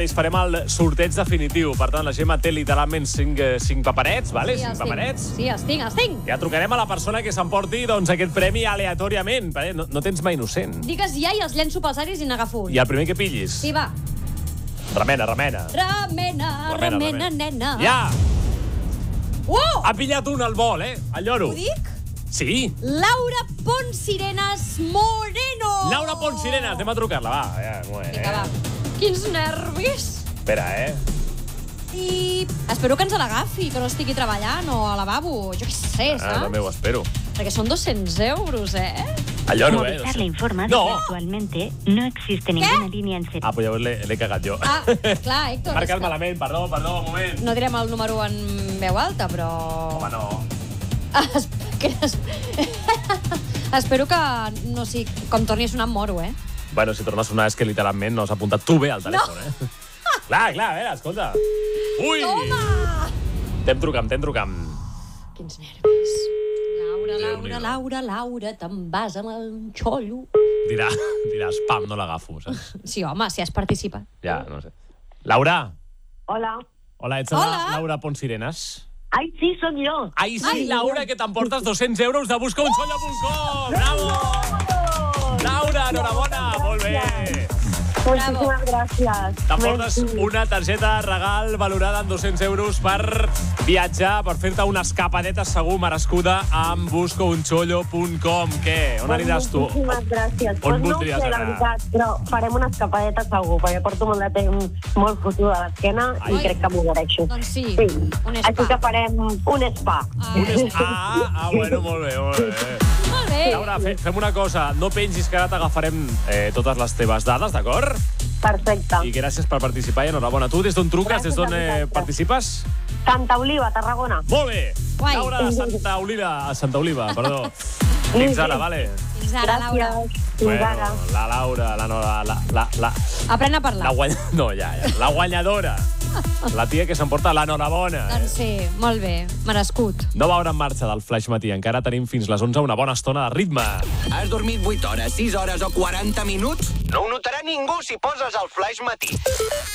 Farem el sorteig definitiu. Per tant, la Gemma té literalment 5 paperets, vale? Sí, 5 paperets. Sí, els tinc. Ja trucarem a la persona que s'emporti aquest premi aleatòriament. No tens mai innocent. Digues ja i els llenço pels aris i n'agafo un. I el primer que pillis. Sí, va. Remena. Remena, nena. Ja! Ha pillat un al vol, al lloro. Ho dic? Sí. Laura Ponsirenas Moreno. Laura Ponsirenas, anem a trucar-la, va. Ja, Vinga, va. Quins nervis. Espera, I espero que ens l'agafi, que no estigui treballant o a lavabo. Jo què sé, saps? També ho espero. Perquè són 200 euros, Al lloro, Movistar le informa de que actualmente no existe ninguna línea en serio. Pues llavors l'he cagat jo. Clar, Héctor. Marcat malament, perdó, un moment. No direm el número en veu alta, però... Home, no. Espero que, no sé, com torni a sonar em moro, Bueno, si torna a sonar és que literalment no has apuntat tu bé al telèfon, Clar, a veure, escolta. Ui! Toma! T'hem trucant. Quins nervis. Laura, te'n vas amb el xollo. Diràs, pam, no l'agafo, saps? Sí, home, si has participat. Ja, no sé. Laura? Hola. Hola, ets la Laura Ponsirenas? Ai, sí, sóc jo. Ai, sí, Laura, que t'emportes 200 euros de buscaunxollo.com. Bravo! Laura, enhorabona, molt bé. Moltíssimes gràcies. T'emportes una targeta regal valorada en 200 euros per viatjar, per fer-te una escapadeta segur merescuda amb buscaunxollo.com. Què? On aniràs tu? Moltíssimes gràcies. On no voldries sé, la anar? veritat, però farem una escapadeta segur, perquè porto molt de temps molt fotuda a l'esquena i crec que m'ho mereixo. Doncs sí, un Així spa. que farem un spa. Bueno, molt bé. Molt bé. Laura, fem una cosa. No pengis que ara t'agafarem totes les teves dades, d'acord? Perfecte. I gràcies per participar i enhorabona. Tu des d'on truques? Gràcies Des d'on a vosaltres. participes? Santa Oliva, Tarragona. Molt bé. Guai. Laura de Santa Oliva, perdó. Fins ara, vale? Fins ara, Laura. Gràcies. Fins ara. La Laura, la Aprèn a parlar. La guanyadora. La tia que s'emporta l'enhorabona. Doncs sí, molt bé, merescut. Nova hora en marxa del Flaix Matí. Encara tenim fins les 11 una bona estona de ritme. Has dormit 8 hores, 6 hores o 40 minuts? No ho notarà ningú si poses el Flaix Matí.